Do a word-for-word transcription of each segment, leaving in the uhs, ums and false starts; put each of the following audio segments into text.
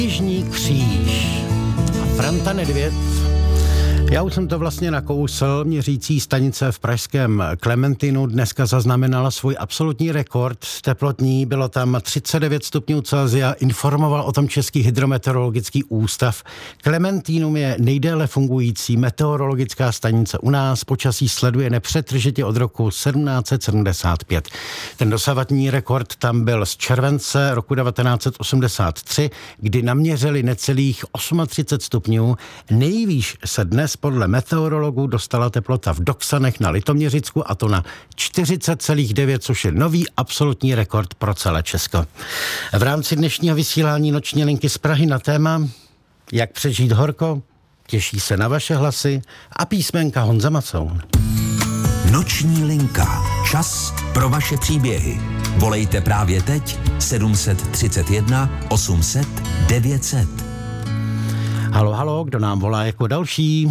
Jižní Kříž. Franta Nedvěd. Já už jsem to vlastně nakousl. Měřící stanice v pražském Klementinu dneska zaznamenala svůj absolutní rekord teplotní. Bylo tam třicet devět stupňů Celsia, informoval o tom Český hydrometeorologický ústav. Klementinum je nejdéle fungující meteorologická stanice u nás. Počasí sleduje nepřetržitě od roku sedmnáct set sedmdesát pět. Ten dosavadní rekord tam byl z července roku devatenáct set osmdesát tři, kdy naměřili necelých třicet osm stupňů. Nejvýš se dnes podle meteorologů dostala teplota v Doksanech na Litoměřicku, a to na čtyřicet celá devět, což je nový absolutní rekord pro celé Česko. V rámci dnešního vysílání Noční linky z Prahy na téma Jak přežít horko, těší se na vaše hlasy a písmenka Honza Macoun. Noční linka. Čas pro vaše příběhy. Volejte právě teď sedm set třicet jedna osm set devět set. Halo, halo, kdo nám volá jako další?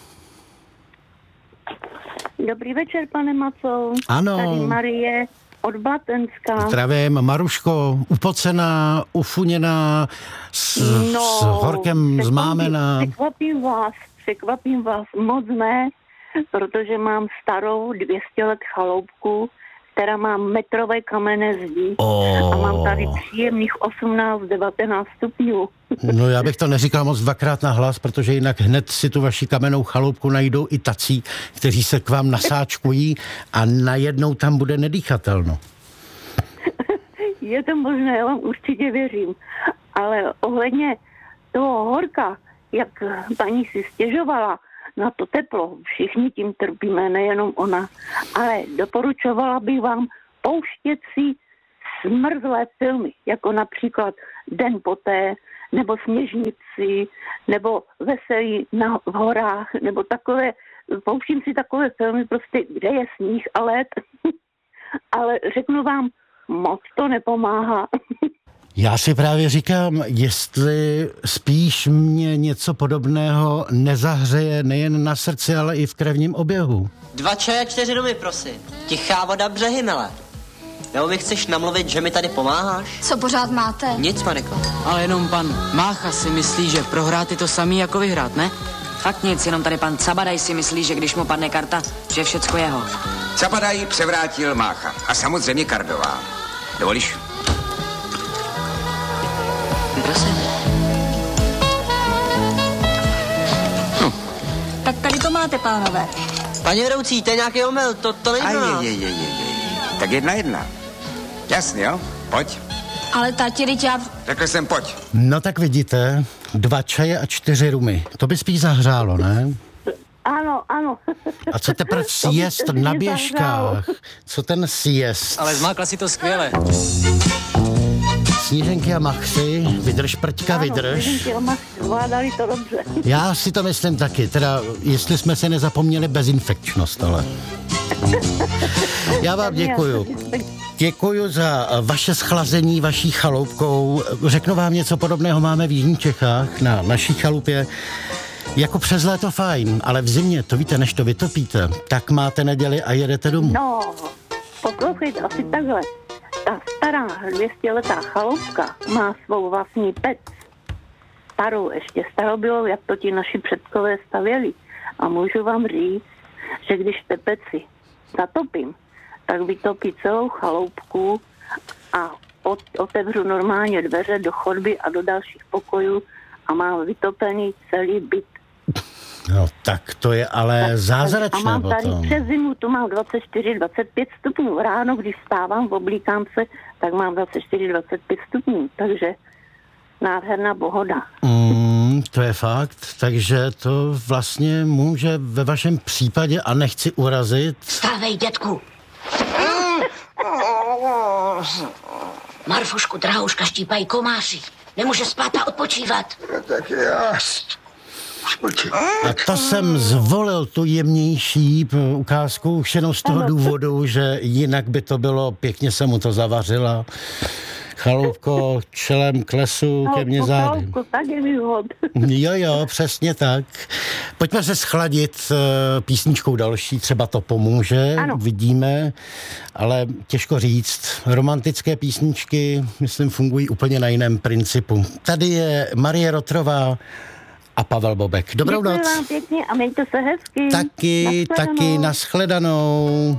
Dobrý večer, pane Macoun. Ano. Tady Marie od Blatenska. Zdravím, Maruško, upocená, ufuněná, s, no, s horkem zmámená. Překvapím vás, překvapím vás moc ne, protože mám starou dvě stě let chaloupku, která má metrové kamenné zdi oh. a mám tady příjemných osmnáct devatenáct stupňů. No já bych to neříkal moc dvakrát na hlas, protože jinak hned si tu vaši kamennou chaloupku najdou i tací, kteří se k vám nasáčkují a najednou tam bude nedýchatelno. Je to možné, já vám určitě věřím. Ale ohledně toho horka, jak paní si stěžovala na to teplo, všichni tím trpíme, nejenom ona. Ale doporučovala bych vám pouštět si smrzlé filmy, jako například Den poté, nebo Sněžnici, nebo Veselí na, v horách, nebo takové, pouštím si takové filmy, prostě kde je sníh a led. Ale řeknu vám, moc to nepomáhá. Já si právě říkám, jestli spíš mě něco podobného nezahřeje nejen na srdci, ale i v krevním oběhu. Dva čaje, čtyři rumy, prosím. Tichá voda, břehy, mele. Nebo mi chceš namluvit, že mi tady pomáháš? Co pořád máte? Nic, Mariko. Ale jenom pan Mácha si myslí, že prohrát je to samý jako vyhrát, ne? Fakt nic, jenom tady pan Cabadaj si myslí, že když mu padne karta, že je všecko jeho. Cabadaj převrátil Mácha a samozřejmě Kardová. Dovolíš? Prosím. Hm. Tak tady to máte, pánové. Paní vedoucí, to je nějaký omyl, to, to není pro nás. Je, je, je, je, je. Tak jedna jedna. Jasně, jo? Pojď. Ale tati, teď já... Řekl jsem pojď. No tak vidíte, dva čaje a čtyři rumy. To by spíš zahřálo, ne? Ano, ano. A co teprve siest na běžkách? Co ten siest? Ale zmákla si to skvěle. Sníženky a machři, vydrž prťka, vydrž. Sníženky a machři, zvládali to dobře. Já si to myslím taky, teda jestli jsme se nezapomněli bezinfekčnost, ale... Já vám děkuju. Děkuju za vaše schlazení vaší chaloupkou. Řeknu vám něco podobného máme v Jižních Čechách na naší chalupě. Jako přes léto fajn, ale v zimě, to víte, než to vytopíte, tak máte neděli a jedete domů. No, poslouchejte, asi takhle. Ta stará dvěstěletá chaloupka má svou vlastní pec. Starou, ještě starobylou, jak to ti naši předkové stavěli. A můžu vám říct, že když te peci zatopím, tak vytopí celou chaloupku a otevřu normálně dveře do chodby a do dalších pokojů a mám vytopený celý byt. No tak to je ale tak, zázračné. A mám tady potom. Přes zimu, tu mám dvacet čtyři dvacet pět stupňů. Ráno, když vstávám, oblíkám se, tak mám dvacet čtyři dvacet pět stupňů. Takže nádherná pohoda. Mm, to je fakt, takže to vlastně může ve vašem případě, a nechci urazit... Vstávej, dětku! Marfušku, drahouška, štípají komáři. Nemůže spát a odpočívat. Tak já... A to jsem zvolil tu jemnější ukázku už jenom z toho důvodu, že jinak by to bylo, pěkně se mu to zavařila. Chaloupko, čelem k lesu, ke mně zády. Chaloupko, tak je výhod. Jo, jo, přesně tak. Pojďme se schladit písničkou další, třeba to pomůže, ano. Vidíme, ale těžko říct. Romantické písničky, myslím, fungují úplně na jiném principu. Tady je Marie Rotrová a Pavel Bobek. Dobrou Děkuji noc. vám pěkně a mějte se hezky. Taky, Nashledanou. taky, nashledanou.